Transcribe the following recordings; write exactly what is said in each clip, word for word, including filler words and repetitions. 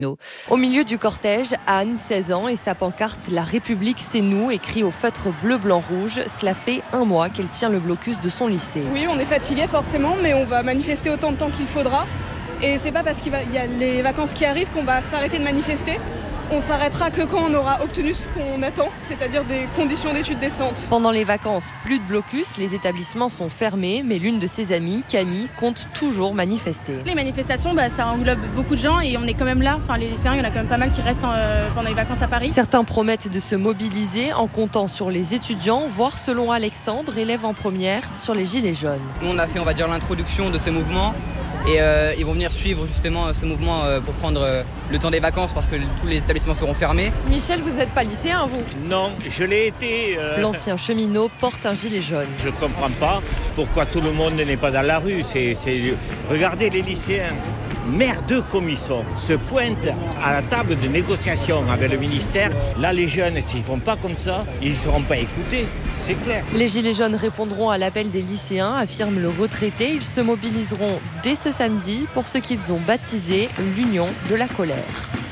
Au milieu du cortège, Anne, seize ans, et sa pancarte « La République, c'est nous » écrit au feutre bleu, blanc, rouge. Cela fait un mois qu'elle tient le blocus de son lycée. Oui, on est fatigué forcément, mais on va manifester autant de temps qu'il faudra. Et c'est pas parce qu'il va, y a les vacances qui arrivent qu'on va s'arrêter de manifester. On s'arrêtera que quand on aura obtenu ce qu'on attend, c'est-à-dire des conditions d'études décentes. Pendant les vacances, plus de blocus, les établissements sont fermés, mais l'une de ses amies, Camille, compte toujours manifester. Les manifestations, bah, ça englobe beaucoup de gens et on est quand même là. Enfin, les lycéens, il y en a quand même pas mal qui restent en, euh, pendant les vacances à Paris. Certains promettent de se mobiliser en comptant sur les étudiants, voire selon Alexandre, élève en première, sur les gilets jaunes. Nous, on a fait, on va dire, l'introduction de ce mouvement. Et euh, ils vont venir suivre justement ce mouvement euh, pour prendre euh, le temps des vacances parce que tous les établissements seront fermés. Michel, vous n'êtes pas lycéen, vous ? Non, je l'ai été. Euh... L'ancien cheminot porte un gilet jaune. Je ne comprends pas pourquoi tout le monde n'est pas dans la rue. C'est, c'est... Regardez les lycéens, merdeux comme ils sont, se pointent à la table de négociation avec le ministère. Là, les jeunes, s'ils ne font pas comme ça, ils ne seront pas écoutés. C'est clair. Les gilets jaunes répondront à l'appel des lycéens, affirme le retraité. Ils se mobiliseront dès ce samedi pour ce qu'ils ont baptisé l'Union de la colère.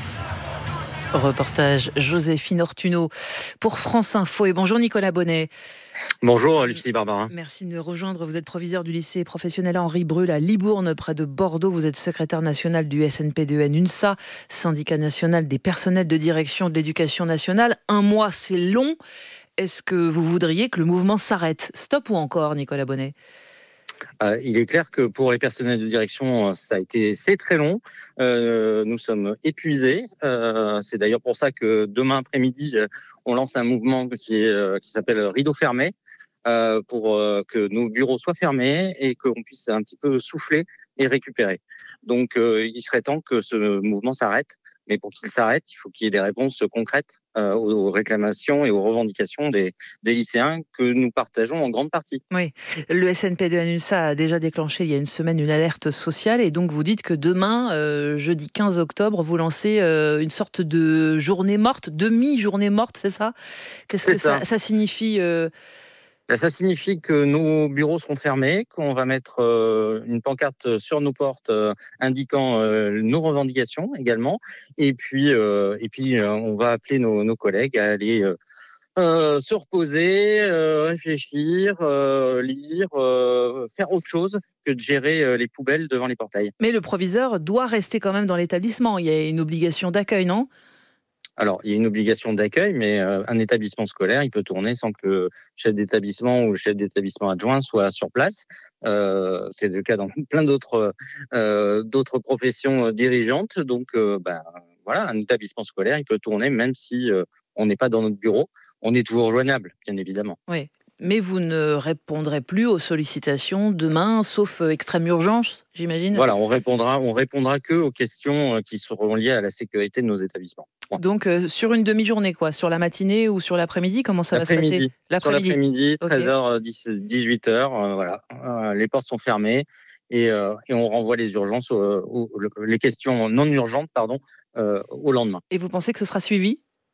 Reportage Joséphine Ortuno pour France Info. Et bonjour Nicolas Bonnet. Bonjour Lucie Barbara. Merci de nous rejoindre. Vous êtes proviseur du lycée professionnel Henri Breuil à Libourne, près de Bordeaux. Vous êtes secrétaire national du S N P deux N UNSA, syndicat national des personnels de direction de l'éducation nationale. Un mois, c'est long. Est-ce que vous voudriez que le mouvement s'arrête ? Stop ou encore, Nicolas Bonnet ? Euh, il est clair que pour les personnels de direction, ça a été, c'est très long. Euh, nous sommes épuisés. Euh, c'est d'ailleurs pour ça que demain après-midi, on lance un mouvement qui, est, qui s'appelle Rideau fermé, euh, pour euh, que nos bureaux soient fermés et qu'on puisse un petit peu souffler et récupérer. Donc, euh, il serait temps que ce mouvement s'arrête. Mais pour qu'il s'arrête, il faut qu'il y ait des réponses concrètes euh, aux réclamations et aux revendications des, des lycéens que nous partageons en grande partie. Oui, le S N P deux N UNSA a déjà déclenché il y a une semaine une alerte sociale et donc vous dites que demain, euh, jeudi quinze octobre, vous lancez euh, une sorte de journée morte, demi-journée morte, c'est ça ? Qu'est-ce c'est que ça. ça, ça signifie euh... Ça signifie que nos bureaux seront fermés, qu'on va mettre euh, une pancarte sur nos portes euh, indiquant euh, nos revendications également. Et puis, euh, et puis euh, on va appeler nos, nos collègues à aller euh, euh, se reposer, euh, réfléchir, euh, lire, euh, faire autre chose que de gérer euh, les poubelles devant les portails. Mais le proviseur doit rester quand même dans l'établissement. Il y a une obligation d'accueil, non ? Alors, il y a une obligation d'accueil, mais euh, un établissement scolaire, il peut tourner sans que le chef d'établissement ou le chef d'établissement adjoint soit sur place. Euh, c'est le cas dans plein d'autres, euh, d'autres professions dirigeantes. Donc, euh, ben, voilà, un établissement scolaire, il peut tourner même si euh, on n'est pas dans notre bureau. On est toujours joignable, bien évidemment. Oui, mais vous ne répondrez plus aux sollicitations demain, sauf extrême urgence, j'imagine. Voilà, on répondra, on répondra que aux questions qui seront liées à la sécurité de nos établissements. Point. Donc euh, sur une demi-journée, quoi, sur la matinée ou sur l'après-midi, comment ça va se passer ? L'après-midi. Sur l'après-midi, treize heures, dix-huit heures, euh, voilà. Euh, les portes sont fermées et, euh, et on renvoie les urgences, euh, aux, les questions non urgentes, pardon, euh, au lendemain. Et vous pensez que ce sera suivi ?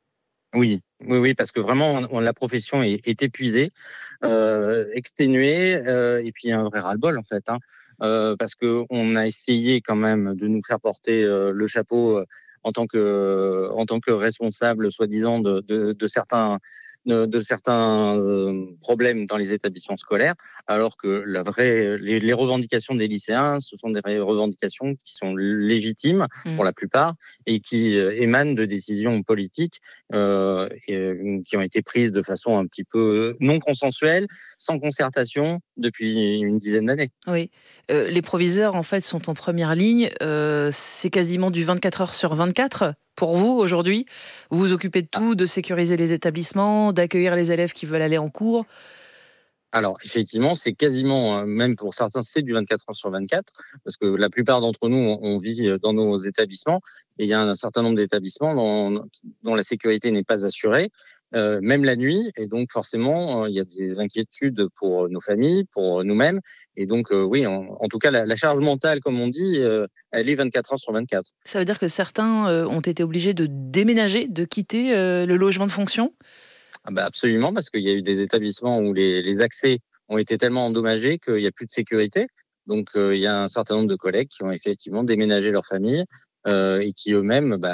Oui, oui, oui, parce que vraiment, on, la profession est, est épuisée, euh, exténuée, euh, et puis un vrai ras-le-bol en fait, hein, euh, parce que on a essayé quand même de nous faire porter euh, le chapeau euh, en tant que, en tant que responsable, soi-disant, de, de, de certains. de certains problèmes dans les établissements scolaires, alors que la vraie, les, les revendications des lycéens, ce sont des revendications qui sont légitimes mmh. pour la plupart et qui euh, émanent de décisions politiques euh, et, euh, qui ont été prises de façon un petit peu non consensuelle, sans concertation depuis une dizaine d'années. Oui, euh, les proviseurs en fait sont en première ligne. Euh, c'est quasiment du vingt-quatre heures sur vingt-quatre. Pour vous, aujourd'hui, vous vous occupez de tout, de sécuriser les établissements, d'accueillir les élèves qui veulent aller en cours. Alors, effectivement, c'est quasiment, même pour certains, c'est du vingt-quatre heures sur vingt-quatre, parce que la plupart d'entre nous, on vit dans nos établissements, et il y a un certain nombre d'établissements dont, dont la sécurité n'est pas assurée, euh, même la nuit, et donc forcément, il y a des inquiétudes pour nos familles, pour nous-mêmes, et donc euh, oui, en, en tout cas, la, la charge mentale, comme on dit, euh, elle est vingt-quatre heures sur vingt-quatre. Ça veut dire que certains euh, ont été obligés de déménager, de quitter euh, le logement de fonction ? Ah bah absolument, parce qu'il y a eu des établissements où les, les accès ont été tellement endommagés qu'il n'y a plus de sécurité. Donc, euh, il y a un certain nombre de collègues qui ont effectivement déménagé leur famille euh, et qui eux-mêmes bah,